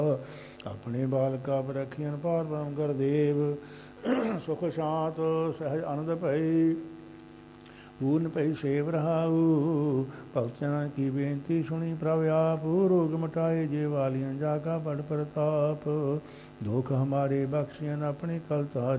ਆਪਣੇ ਬਾਲਕਾ ਬਰਖੀਆਂ ਪਾਰ ਬ੍ਰਹਮ ਗੁਰਦੇਵ ਸੁਖ ਸ਼ਾਂਤ ਸਹਿਜ ਆਨੰਦ ਭਈ ਪੂਰਨ ਭਈ ਸੇਵ ਰਹਾਉ ਭਗਤਾਂ ਕੀ ਬੇਨਤੀ ਸੁਣੀ ਪ੍ਰਭ ਆਪ ਰੋਗ ਮਟਾਏ ਜੇ ਵਾਲੀਆਂ ਜਾ ਕਾ ਬੜ ਪ੍ਰਤਾਪ ਦੁਖ ਹਮਾਰੇ ਬਖਸ਼ੀਆਂ ਆਪਣੇ ਕਲ ਤਾਰੇ